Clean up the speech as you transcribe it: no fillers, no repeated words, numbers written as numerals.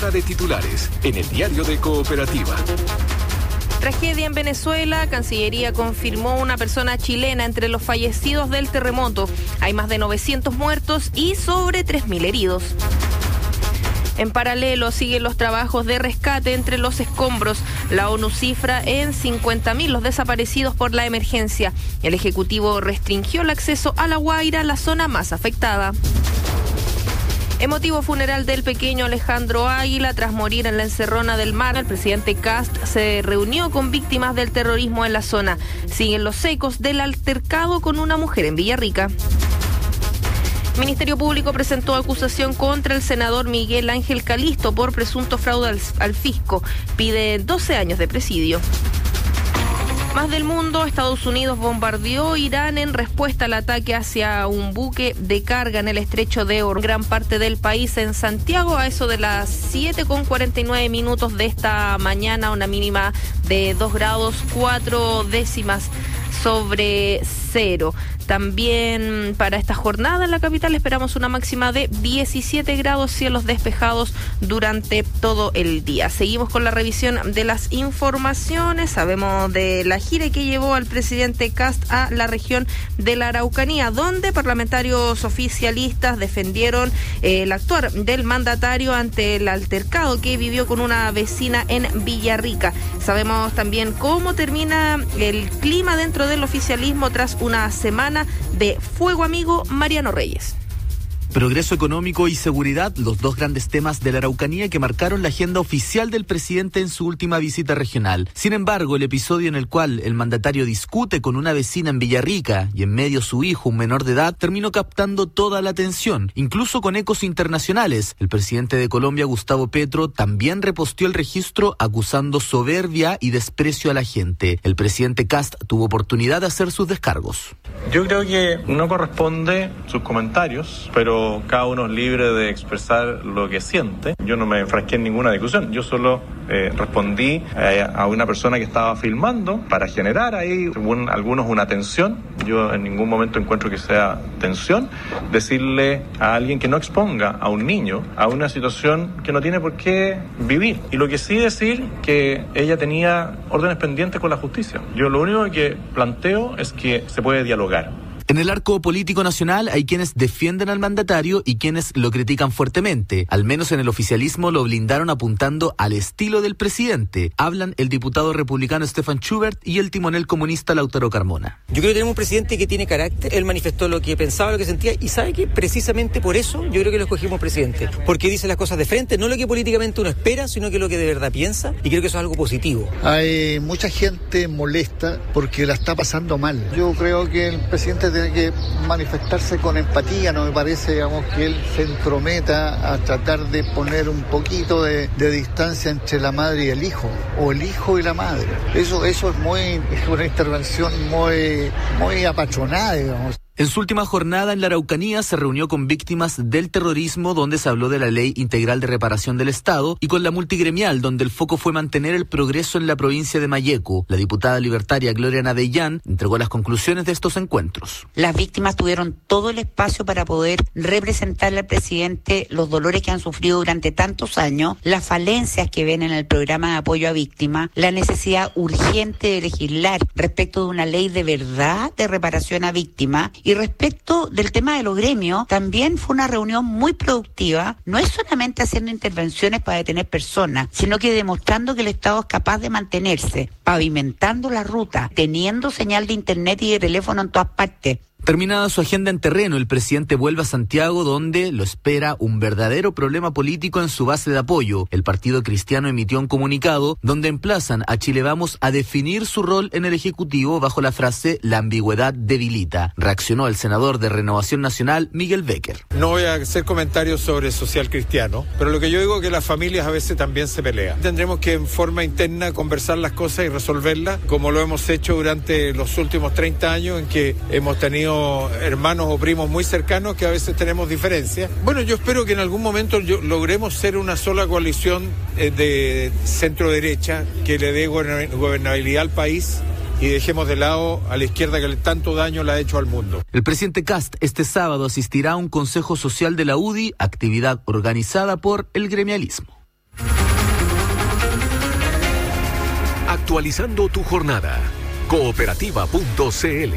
Hora de titulares en el Diario de Cooperativa. Tragedia en Venezuela. Cancillería confirmó una persona chilena entre los fallecidos del terremoto. Hay más de 900 muertos y sobre 3.000 heridos. En paralelo siguen los trabajos de rescate entre los escombros. La ONU cifra en 50.000 los desaparecidos por la emergencia. El Ejecutivo restringió el acceso a La Guaira, la zona más afectada. Emotivo funeral del pequeño Alejandro Águila tras morir en la Encerrona del Mar. El presidente Kast se reunió con víctimas del terrorismo en la zona. Siguen los ecos del altercado con una mujer en Villarrica. El Ministerio Público presentó acusación contra el senador Miguel Ángel Calisto por presunto fraude al fisco. Pide 12 años de presidio. Más del mundo. Estados Unidos bombardeó Irán en respuesta al ataque hacia un buque de carga en el estrecho de Hormuz. Gran parte del país en Santiago a eso de las 7:49 de esta mañana, una mínima de 2 grados 4 décimas sobre cero. También para esta jornada en la capital esperamos una máxima de 17 grados, cielos despejados durante todo el día. Seguimos con la revisión de las informaciones. Sabemos de la gira que llevó al presidente Kast a la región de la Araucanía, donde parlamentarios oficialistas defendieron el actuar del mandatario ante el altercado que vivió con una vecina en Villarrica. Sabemos también cómo termina el clima dentro del oficialismo tras una semana de fuego amigo. Mariano Reyes. Progreso económico y seguridad, los dos grandes temas de la Araucanía que marcaron la agenda oficial del presidente en su última visita regional. Sin embargo, el episodio en el cual el mandatario discute con una vecina en Villarrica y en medio su hijo, un menor de edad, terminó captando toda la atención, incluso con ecos internacionales. El presidente de Colombia, Gustavo Petro, también reposteó el registro acusando soberbia y desprecio a la gente. El presidente Kast tuvo oportunidad de hacer sus descargos. Yo creo que no corresponde sus comentarios, pero cada uno es libre de expresar lo que siente. Yo no me enfrasqué en ninguna discusión, yo solo respondí a una persona que estaba filmando para generar ahí, según algunos, una tensión. Yo en ningún momento encuentro que sea tensión decirle a alguien que no exponga a un niño a una situación que no tiene por qué vivir. Y lo que sí decir que ella tenía órdenes pendientes con la justicia. Yo lo único que planteo es que se puede dialogar. En el arco político nacional hay quienes defienden al mandatario y quienes lo critican fuertemente. Al menos en el oficialismo lo blindaron apuntando al estilo del presidente. Hablan el diputado republicano Stefan Schubert y el timonel comunista Lautaro Carmona. Yo creo que tenemos un presidente que tiene carácter. Él manifestó lo que pensaba, lo que sentía, y ¿sabe qué? Precisamente por eso yo creo que lo escogimos presidente. Porque dice las cosas de frente, no lo que políticamente uno espera, sino que lo que de verdad piensa, y creo que eso es algo positivo. Hay mucha gente molesta porque la está pasando mal. Yo creo que el presidente tiene que manifestarse con empatía. No me parece, digamos, que él se entrometa a tratar de poner un poquito de distancia entre la madre y el hijo, o el hijo y la madre. Eso es una intervención muy apachonada, digamos. En su última jornada en la Araucanía se reunió con víctimas del terrorismo, donde se habló de la Ley Integral de Reparación del Estado, y con la multigremial, donde el foco fue mantener el progreso en la provincia de Malleco. La diputada libertaria Gloria Nadellán entregó las conclusiones de estos encuentros. Las víctimas tuvieron todo el espacio para poder representarle al presidente los dolores que han sufrido durante tantos años, las falencias que ven en el programa de apoyo a víctimas, la necesidad urgente de legislar respecto de una ley de verdad de reparación a víctimas. Y respecto del tema de los gremios, también fue una reunión muy productiva. No es solamente haciendo intervenciones para detener personas, sino que demostrando que el Estado es capaz de mantenerse, pavimentando la ruta, teniendo señal de internet y de teléfono en todas partes. Terminada su agenda en terreno, el presidente vuelve a Santiago, donde lo espera un verdadero problema político en su base de apoyo. El Partido Cristiano emitió un comunicado donde emplazan a Chile Vamos a definir su rol en el Ejecutivo bajo la frase "la ambigüedad debilita". Reaccionó el senador de Renovación Nacional, Miguel Becker. No voy a hacer comentarios sobre social cristiano, pero lo que yo digo es que las familias a veces también se pelean. Tendremos que en forma interna conversar las cosas y resolverlas, como lo hemos hecho durante los últimos 30 años en que hemos tenido hermanos o primos muy cercanos que a veces tenemos diferencias. Bueno, yo espero que en algún momento logremos ser una sola coalición de centro-derecha que le dé gobernabilidad al país y dejemos de lado a la izquierda que tanto daño le ha hecho al mundo. El presidente Kast este sábado asistirá a un consejo social de la UDI, actividad organizada por el gremialismo. actualizando tu jornada. Cooperativa.cl